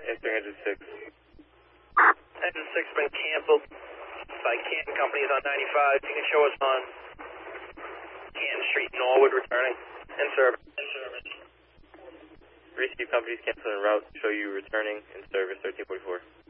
Answering engine 6. Engine 6 been canceled by Canton Companies on 95. You can show us on Canton Street, Norwood, returning. In service. Receive companies canceling en route. Show you returning in service 1344.